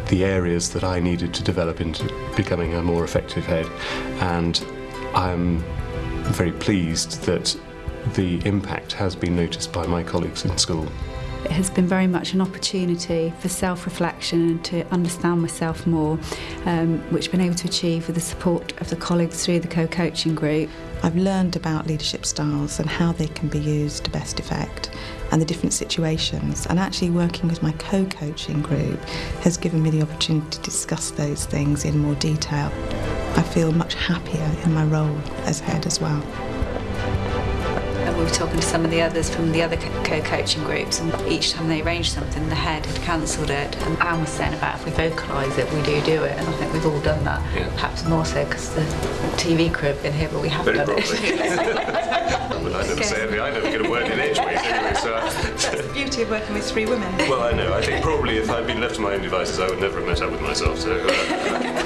the areas that I needed to develop into becoming a more effective head, and I'm very pleased that the impact has been noticed by my colleagues in school. It has been very much an opportunity for self-reflection and to understand myself more, which I've been able to achieve with the support of the colleagues through the co-coaching group. I've learned about leadership styles and how they can be used to best effect and the different situations, and actually working with my co-coaching group has given me the opportunity to discuss those things in more detail. I feel much happier in my role as head as well. We were talking to some of the others from the other co-coaching groups, and each time they arranged something, the head had cancelled it. And Anne was saying about if we vocalise it, we do it, and I think we've all done that. Yeah. Perhaps more so because the TV crew have been here, but we have done it. Well, I never say anything. I never get a word in edgeways anyway, so... That's the beauty of working with 3 women. Well, I know. I think probably if I'd been left to my own devices, I would never have met up with myself, so...